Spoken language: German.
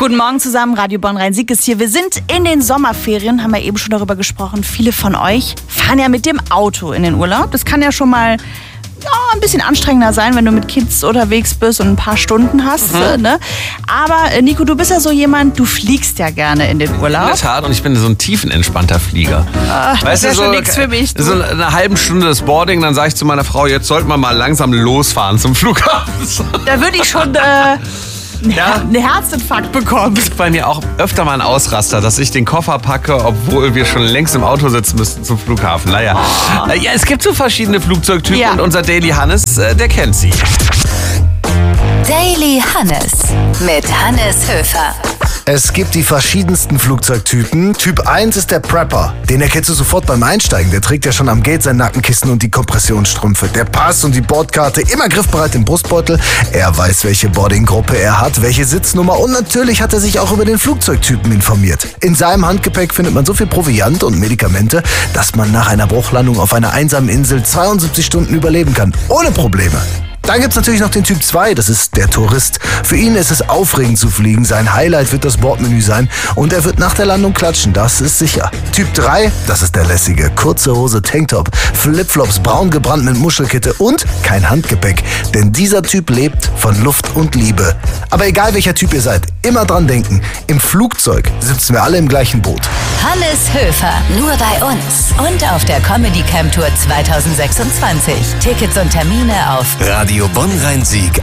Guten Morgen zusammen, Radio Bonn-Rhein-Sieg ist hier. Wir sind in den Sommerferien, haben ja eben schon darüber gesprochen. Viele von euch fahren ja mit dem Auto in den Urlaub. Das kann ja schon mal ein bisschen anstrengender sein, wenn du mit Kids unterwegs bist und ein paar Stunden hast. Ne? Aber Nico, du bist ja so jemand, du fliegst ja gerne in den Urlaub. In der Tat, und ich bin so ein tiefenentspannter Flieger. Das wäre schon nichts für mich. So eine halbe Stunde das Boarding, dann sage ich zu meiner Frau, jetzt sollten wir mal langsam losfahren zum Flughafen. Da würde ich schon einen Herzinfarkt bekommen. Das ist bei mir auch öfter mal ein Ausraster, dass ich den Koffer packe, obwohl wir schon längst im Auto sitzen müssten zum Flughafen. Naja, ja, es gibt so verschiedene Flugzeugtypen und unser Daily Hannes, der kennt sie. Daily Hannes mit Hannes Höfer. Es gibt die verschiedensten Flugzeugtypen. Typ 1 ist der Prepper. Den erkennst du sofort beim Einsteigen. Der trägt ja schon am Gate sein Nackenkissen und die Kompressionsstrümpfe. Der Pass und die Bordkarte immer griffbereit im Brustbeutel. Er weiß, welche Boardinggruppe er hat, welche Sitznummer und natürlich hat er sich auch über den Flugzeugtypen informiert. In seinem Handgepäck findet man so viel Proviant und Medikamente, dass man nach einer Bruchlandung auf einer einsamen Insel 72 Stunden überleben kann. Ohne Probleme. Dann gibt's natürlich noch den Typ 2, das ist der Tourist. Für ihn ist es aufregend zu fliegen, sein Highlight wird das Bordmenü sein und er wird nach der Landung klatschen, das ist sicher. Typ 3, das ist der lässige, kurze Hose, Tanktop, Flipflops, braun gebrannt mit Muschelkette und kein Handgepäck, denn dieser Typ lebt von Luft und Liebe. Aber egal welcher Typ ihr seid, immer dran denken, im Flugzeug sitzen wir alle im gleichen Boot. Hannes Höfer, nur bei uns und auf der Comedy Camp Tour 2026. Tickets und Termine auf Radio Bonn-Rhein-Sieg